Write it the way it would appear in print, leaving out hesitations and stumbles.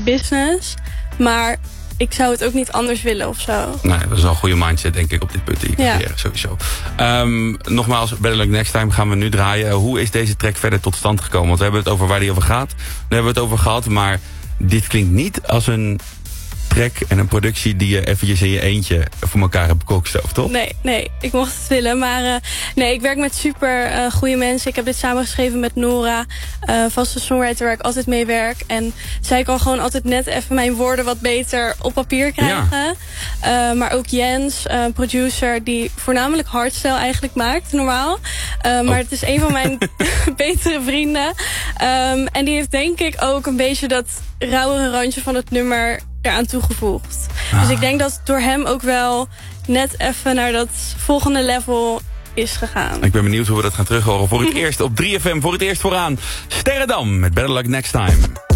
business. Maar ik zou het ook niet anders willen of zo. Nee, dat is wel een goede mindset, denk ik, op dit punt in je carrière, sowieso. Nogmaals, Better Luck Next Time gaan we nu draaien. Hoe is deze track verder tot stand gekomen? Want we hebben het over waar die over gaat. Daar hebben we het over gehad, maar dit klinkt niet als een track en een productie die je eventjes in je eentje voor elkaar hebt bekokstoofd, toch? Nee, ik mocht het willen. Maar ik werk met super goede mensen. Ik heb dit samengeschreven met Nora, vaste songwriter waar ik altijd mee werk. En zij kan gewoon altijd net even mijn woorden wat beter op papier krijgen. Ja. Maar ook Jens, producer, die voornamelijk hardstyle eigenlijk maakt, normaal. Maar het is een van mijn betere vrienden. En die heeft denk ik ook een beetje dat rauwere randje van het nummer eraan toegevoegd. Dus ik denk dat door hem ook wel net even naar dat volgende level is gegaan. Ik ben benieuwd hoe we dat gaan terughoren. Voor het eerst op 3FM, voor het eerst vooraan Sterredam met Better Luck Next Time.